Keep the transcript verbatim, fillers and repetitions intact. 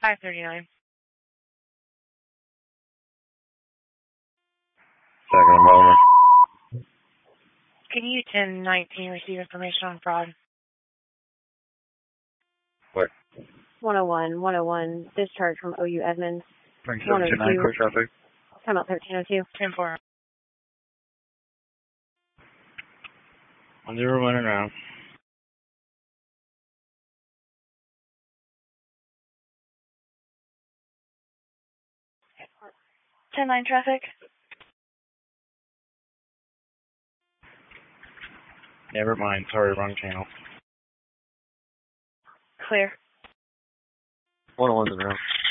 five thirty-nine. Second moment. Can you ten nineteen receive information on fraud? What? one oh one, one oh one, discharge from O U Edmonds. Bring seven two nine, quick traffic. Time out thirteen oh two. ten four. One zero one around. ten nine traffic. Never mind, sorry, wrong channel. Clear. one oh one's around.